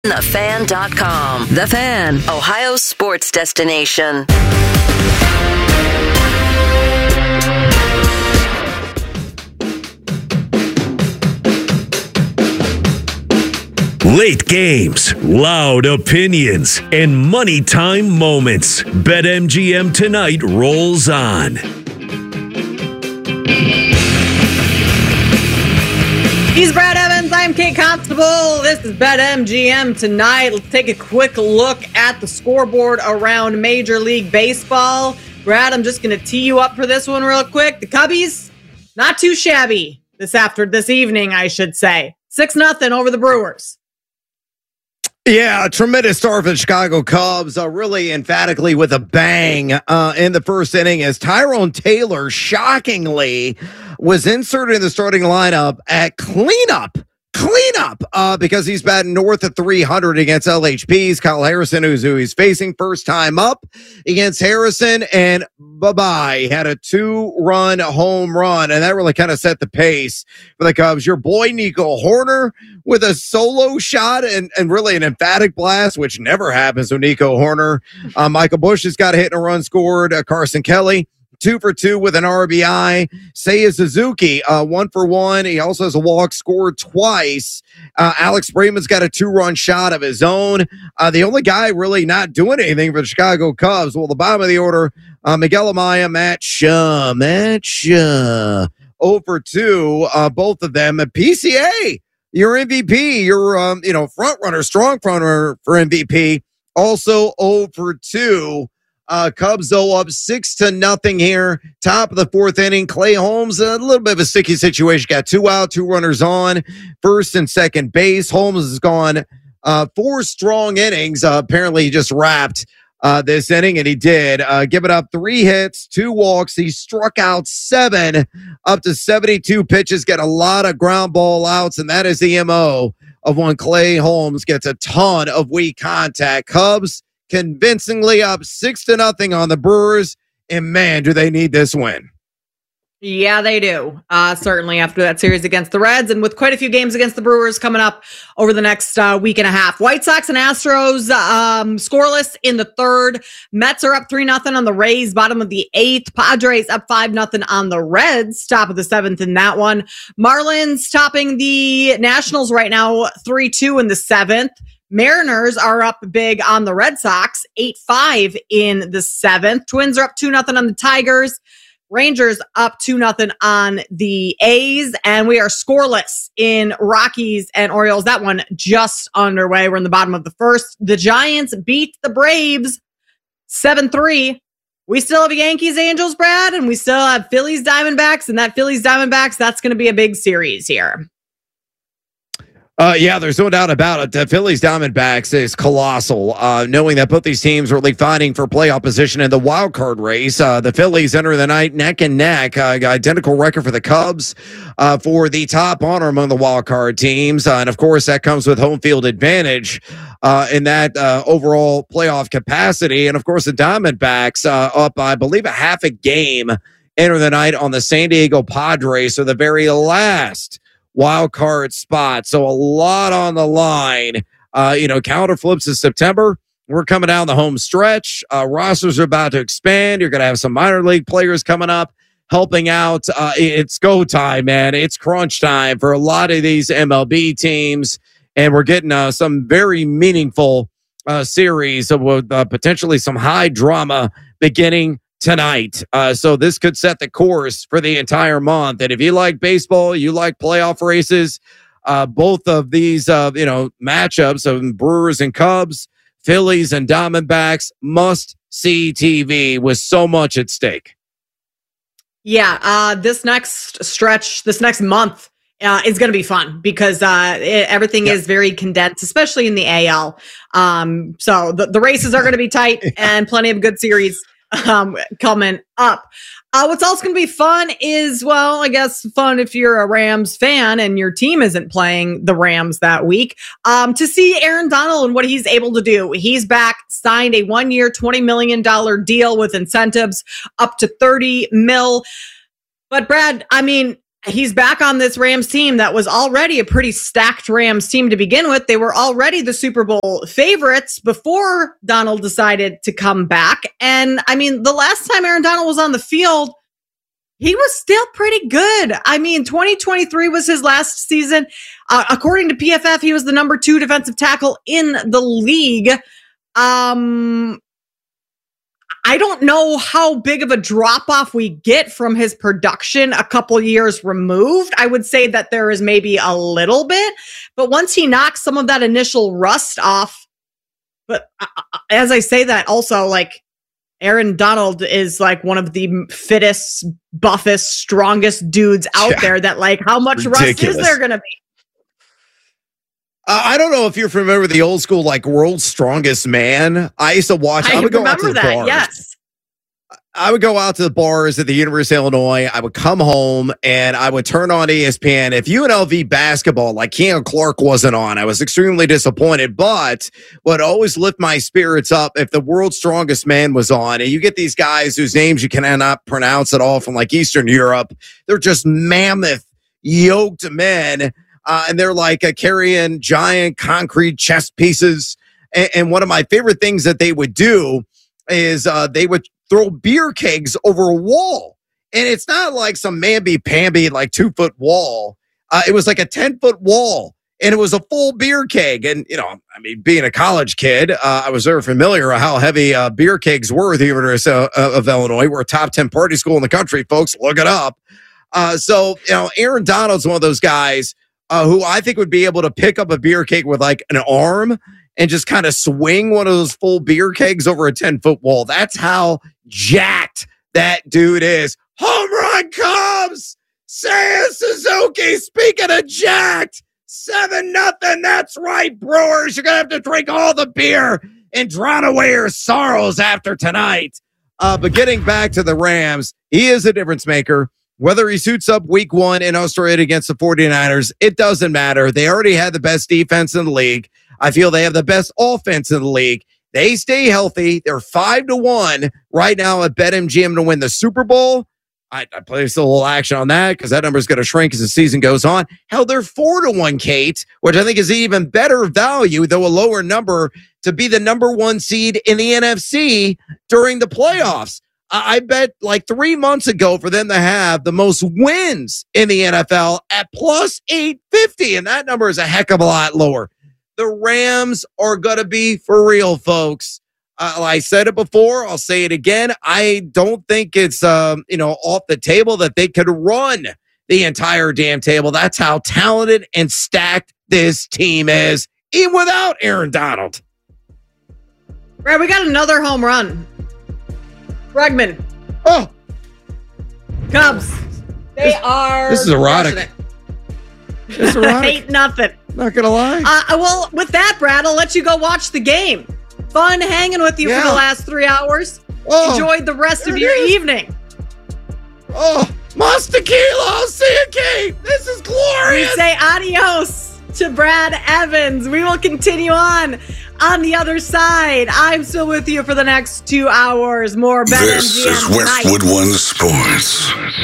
TheFan.com. The Fan, Ohio sports destination. Late games, loud opinions, and money time moments. BetMGM tonight rolls on. He's Brad Evans. I'm Kate Constable. This is BetMGM tonight. Let's take a quick look at the scoreboard around Major League Baseball. Brad, I'm just going to tee you up for this one real quick. The Cubbies, not too shabby this evening, I should say. 6-0 over the Brewers. Yeah, a tremendous start for the Chicago Cubs, really emphatically with a bang in the first inning as Tyrone Taylor shockingly was inserted in the starting lineup at cleanup because he's batting north of 300 against LHPs. Kyle Harrison, who he's facing first time up against Harrison, and bye-bye. He had a 2-run home run, and that really kind of set the pace for the Cubs. Your boy Nico Hoerner with a solo shot and really an emphatic blast, which never happens with Nico Hoerner. Michael Busch has got a hit and a run scored. Carson Kelly, 2 for 2 with an RBI. Seiya Suzuki, 1 for 1. He also has a walk, scored twice. Alex Bregman's got a 2-run shot of his own. The only guy really not doing anything for the Chicago Cubs. Well, the bottom of the order, Miguel Amaya, Matt Shaw, 0 for 2, both of them. PCA, your MVP, your front runner, strong front runner for MVP, also 0 for 2. Cubs, though, up 6-0 here. Top of the fourth inning. Clay Holmes, a little bit of a sticky situation. Got 2 out, 2 runners on, first and second base. Holmes has gone 4 strong innings. Apparently, he just wrapped this inning, and he did. Giving up 3 hits, 2 walks. He struck out 7, up to 72 pitches, got a lot of ground ball outs, and that is the MO of when Clay Holmes gets a ton of weak contact. Cubs convincingly up 6-0 on the Brewers, and man, do they need this win. Yeah, they do. Certainly after that series against the Reds, and with quite a few games against the Brewers coming up over the next week and a half. White Sox and Astros scoreless in the third. Mets are up 3-0 on the Rays, bottom of the 8th. Padres up 5-0 on the Reds, top of the 7th in that one. Marlins topping the Nationals right now, 3-2 in the 7th. Mariners are up big on the Red Sox, 8-5 in the 7th. Twins are up 2-0 on the Tigers. Rangers up 2-0 on the A's. And we are scoreless in Rockies and Orioles. That one just underway. We're in the bottom of the first. The Giants beat the Braves 7-3. We still have Yankees, Angels, Brad, and we still have Phillies, Diamondbacks. And that Phillies, Diamondbacks, that's going to be a big series here. Yeah, there's no doubt about it. The Phillies Diamondbacks is colossal, knowing that both these teams are really fighting for playoff position in the wild card race. The Phillies enter the night neck and neck, identical record for the Cubs for the top honor among the wild card teams. And of course, that comes with home field advantage in that overall playoff capacity. And of course, the Diamondbacks up, I believe, a half a game enter the night on the San Diego Padres. So the very last wild card spot. So a lot on the line. Calendar flips in September. We're coming down the home stretch. Rosters are about to expand. You're going to have some minor league players coming up, helping out. It's go time, man. It's crunch time for a lot of these MLB teams. And we're getting some very meaningful series with potentially some high drama beginning tonight. So this could set the course for the entire month. And if you like baseball, you like playoff races, both of these, matchups of Brewers and Cubs, Phillies and Diamondbacks, must see TV with so much at stake. Yeah. This next stretch, this next month, is going to be fun because everything is very condensed, especially in the AL. So the races are going to be tight and plenty of good series coming up. What's also going to be fun is, well, I guess fun if you're a Rams fan and your team isn't playing the Rams that week, to see Aaron Donald and what he's able to do. He's back, signed a 1-year, $20 million deal with incentives up to $30 million. But Brad, I mean, he's back on this Rams team that was already a pretty stacked Rams team to begin with. They were already the Super Bowl favorites before Donald decided to come back. And I mean, the last time Aaron Donald was on the field, he was still pretty good. I mean, 2023 was his last season. According to PFF, he was the number 2 defensive tackle in the league. I don't know how big of a drop-off we get from his production a couple years removed. I would say that there is maybe a little bit, but once he knocks some of that initial rust off, but as I say that also, like, Aaron Donald is like one of the fittest, buffest, strongest dudes out there that, like, how much rust is there going to be? I don't know if you're familiar with the old school, like, World's Strongest Man. I used to watch. I would go out to the bars. Yes. I would go out to the bars at the University of Illinois. I would come home and I would turn on ESPN. If UNLV basketball, like Keon Clark, wasn't on, I was extremely disappointed. But what always lift my spirits up if the World's Strongest Man was on, and you get these guys whose names you cannot pronounce at all from, like, Eastern Europe. They're just mammoth, yoked men. And they're like carrying giant concrete chess pieces. And one of my favorite things that they would do is they would throw beer kegs over a wall. And it's not like some mamby-pamby, like 2-foot wall. It was like a 10-foot wall. And it was a full beer keg. And, you know, I mean, being a college kid, I was very familiar with how heavy beer kegs were at the University of Illinois. We're a top 10 party school in the country, folks. Look it up. So, you know, Aaron Donald's one of those guys who I think would be able to pick up a beer keg with, like, an arm and just kind of swing one of those full beer kegs over a 10-foot wall. That's how jacked that dude is. Home run Cubs! Seiya Suzuki, speaking of jacked, 7-0. That's right, Brewers. You're going to have to drink all the beer and drown away your sorrows after tonight. But getting back to the Rams, he is a difference maker. Whether he suits up week 1 in Australia against the 49ers, it doesn't matter. They already had the best defense in the league. I feel they have the best offense in the league. They stay healthy. They're 5-1 right now at BetMGM to win the Super Bowl. I place a little action on that because that number is going to shrink as the season goes on. Hell, they're 4-1, Kate, which I think is even better value, though a lower number, to be the number 1 seed in the NFC during the playoffs. I bet like 3 months ago for them to have the most wins in the NFL at plus 850, and that number is a heck of a lot lower. The Rams are going to be for real, folks. I said it before. I'll say it again. I don't think it's, off the table that they could run the entire damn table. That's how talented and stacked this team is, even without Aaron Donald. Right, we got another home run. Bregman. Oh. Cubs. They are. This is erotic. It's erotic. 8-0. Not going to lie. Well, with that, Brad, I'll let you go watch the game. Fun hanging with you for the last 3 hours. Enjoy the rest of your evening. Oh, Mas Tequila. I'll see you, Kate. This is glorious. We say adios to Brad Evans. We will continue on the other side. I'm still with you for the next 2 hours. More BetMGM. This is Westwood One Sports.